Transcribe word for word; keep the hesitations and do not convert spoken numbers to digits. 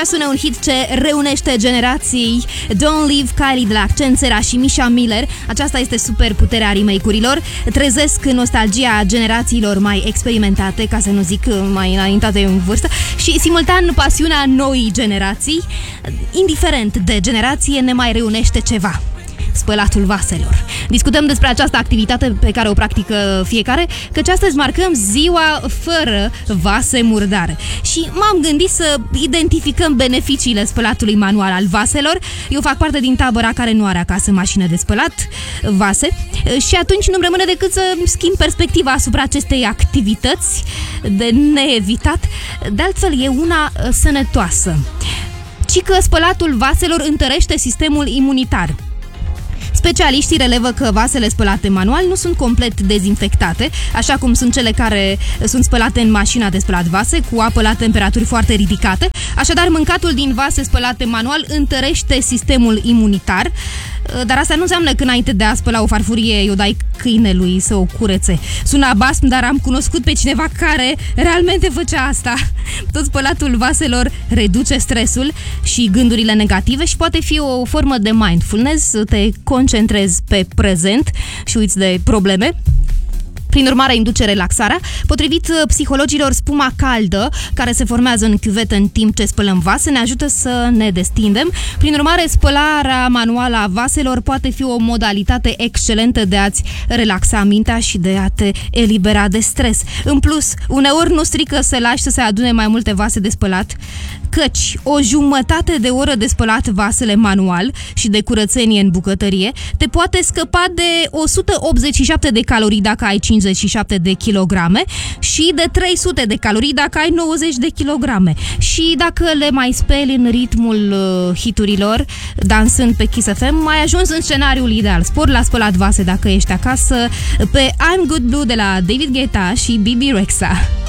Așa sună un hit ce reunește generații. Don't Leave, Kylie de la Accent, Sera și Misha Miller. Aceasta este super puterea remake-urilor. Trezesc nostalgia generațiilor mai experimentate, ca să nu zic mai înaintate în vârstă, și simultan pasiunea noii generații. Indiferent de generație, ne mai reunește ceva: spălatul vaselor. Discutăm despre această activitate pe care o practică fiecare, căci astăzi marcăm ziua fără vase murdare. Și m-am gândit să identificăm beneficiile spălatului manual al vaselor. Eu fac parte din tabăra care nu are acasă mașină de spălat vase și atunci nu-mi rămâne decât să schimb perspectiva asupra acestei activități de neevitat. De altfel, e una sănătoasă, ci că spălatul vaselor întărește sistemul imunitar. Specialiștii relevă că vasele spălate manual nu sunt complet dezinfectate, așa cum sunt cele care sunt spălate în mașina de spălat vase, cu apă la temperaturi foarte ridicate. Așadar, mâncatul din vase spălate manual întărește sistemul imunitar, dar asta nu înseamnă că înainte de a spăla o farfurie îi o dai câinelui să o curețe. Sună basm, dar am cunoscut pe cineva care realmente făcea asta. Tot spălatul vaselor reduce stresul și gândurile negative și poate fi o formă de mindfulness, să te concentrezi pe prezent și uiți de probleme. Prin urmare, induce relaxarea. Potrivit psihologilor, spuma caldă care se formează în chiuvetă în timp ce spălăm vase ne ajută să ne destindem. Prin urmare, spălarea manuală a vaselor poate fi o modalitate excelentă de a-ți relaxa mintea și de a te elibera de stres. În plus, uneori nu strică să lași să se adune mai multe vase de spălat, căci o jumătate de oră de spălat vasele manual și de curățenie în bucătărie te poate scăpa de o sută optzeci și șapte de calorii dacă ai cincizeci și șapte de kilograme și de trei sute de calorii dacă ai nouăzeci de kilograme. Și dacă le mai speli în ritmul uh, hiturilor, dansând pe Kiss F M, ai ajuns în scenariul ideal. Spor la spălat vase dacă ești acasă, pe I'm Good Blue de la David Guetta și Bibi Rexha.